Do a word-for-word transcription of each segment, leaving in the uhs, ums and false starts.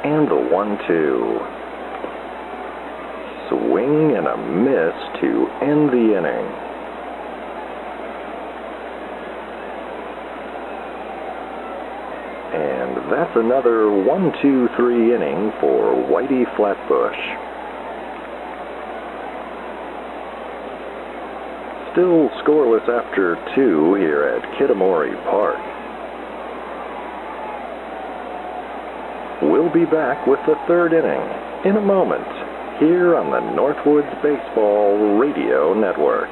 and the one two. Swing and a miss to end the inning. And that's another one two three inning for Whitey Flatbush. Still scoreless after two here at Kitamori Park. We'll be back with the third inning in a moment here on the Northwoods Baseball Radio Network.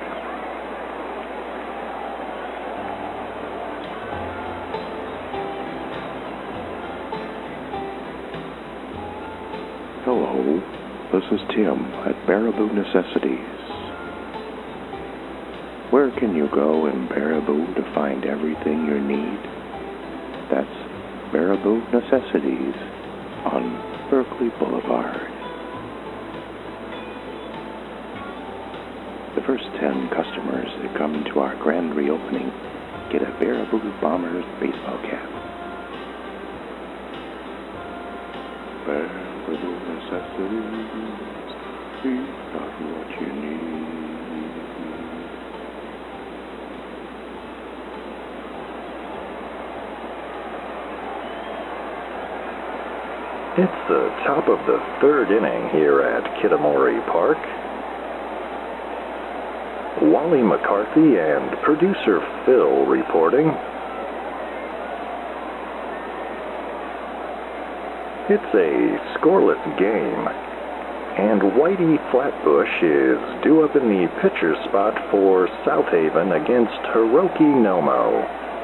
Hello, this is Tim at Baraboo Necessities. Where can you go in Baraboo to find everything you need? That's Baraboo Necessities on Berkeley Boulevard. The first ten customers that come to our grand reopening get a Baraboo Bombers baseball cap. Baraboo Necessities, we got what you need. It's the top of the third inning here at Kitamori Park. Wally McCarthy and producer Phil reporting. It's a scoreless game, and Whitey Flatbush is due up in the pitcher's spot for South Haven against Hiroki Nomo.